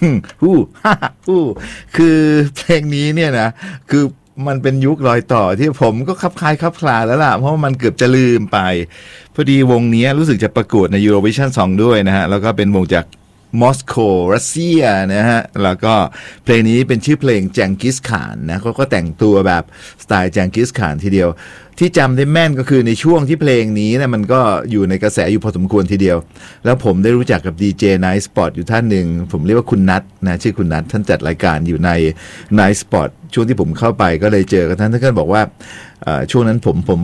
ฮู้ฮ่าฮู้คือเพลงนี้เนี่ยนะคือมันเป็นยุครอยต่อที่ผมก็คับคล้ายคับคลาแล้วล่ะเพราะว่ามันเกือบจะลืมไปพอดีวงนี้รู้สึกจะประกวดใน Eurovision Song ด้วยนะฮะแล้วก็เป็นวงจากมอสโกรัสเซียนะฮะแล้วก็เพลงนี้เป็นชื่อเพลงแจงกิสข่านนะเขาก็แต่งตัวแบบสไตล์แจงกิสข่านทีเดียวที่จำได้แม่นก็คือในช่วงที่เพลงนี้นะมันก็อยู่ในกระแสอยู่พอสมควรทีเดียวแล้วผมได้รู้จักกับดีเจ Night Spot อยู่ท่านหนึ่งผมเรียกว่าคุณนัทนะชื่อคุณนัทท่านจัดรายการอยู่ใน Night Spot ช่วงที่ผมเข้าไปก็เลยเจอกับท่านก็บอกว่าช่วงนั้นผม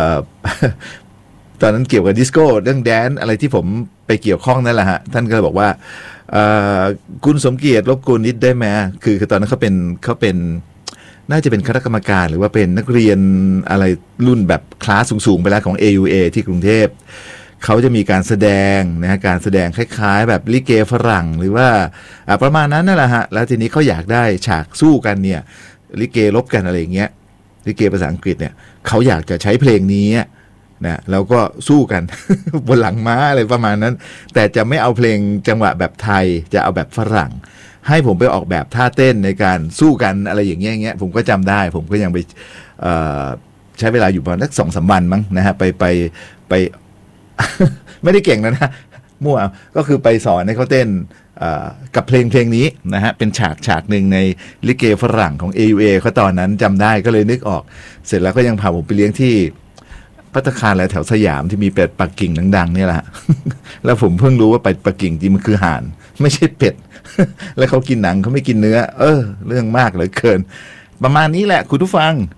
ตอนนั้นเกี่ยวกับดิสโก้เรื่องแดนอะไรที่ผมไปเกี่ยวข้องนั่นแหละฮะท่านก็บอกว่าคุณสมเกียรติรบกวนนิดได้ไหมคือตอนนั้นเขาเป็นน่าจะเป็นคณะกรรมการหรือว่าเป็นนักเรียนอะไรรุ่นแบบคลาสสูงๆไปแล้วของ AUA ที่กรุงเทพเขาจะมีการแสดงนะฮะการแสดงคล้ายๆแบบลิเกฝรั่งหรือว่าประมาณนั้นนั่นแหละฮะแล้วทีนี้เขาอยากได้ฉากสู้กันเนี่ยลิเกรบกันอะไรอย่างเงี้ยลิเกภาษาอังกฤษเนี่ยเขาอยากจะใช้เพลงนี้นะแล้วก็สู้กัน บนหลังม้าอะไรประมาณนั้นแต่จะไม่เอาเพลงจังหวะแบบไทยจะเอาแบบฝรั่งให้ผมไปออกแบบท่าเต้นในการสู้กันอะไรอย่างเงี้ยผมก็จำได้ผมก็ยังไปใช้เวลาอยู่ประมาณสัก2-3 วันมั้งนะฮะไป ไม่ได้เก่งนะมั่วก็คือไปสอนให้เขาเต้นกับเพลงนี้นะฮะเป็นฉากหนึ่งในลิเกฝรั่งของ AUA เขาตอนนั้นจำได้ก็เลยนึกออกเสร็จแล้วก็ยังพาผมไปเลี้ยงที่ภัตตาคารแถวสยามที่มีเป็ดปักกิ่งดังๆเนี่ยแหละ แล้วผมเพิ่งรู้ว่าเป็ดปักกิ่งจริงมันคือห่านไม่ใช่เป็ด แล้วเขากินหนังเขาไม่กินเนื้อเรื่องมากเหลือเกินประมาณนี้แหละคุณผู้ฟัง